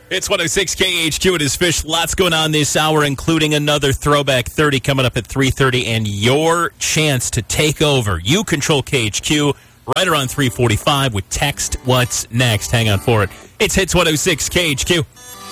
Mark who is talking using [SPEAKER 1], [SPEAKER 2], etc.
[SPEAKER 1] It's 106 KHQ. It is Fish. Lots going on this hour, including another Throwback 30 coming up at 3:30, and your chance to take over. You control KHQ right around 3:45 with Text What's Next. Hang on for it. It's Hits 106 KHQ.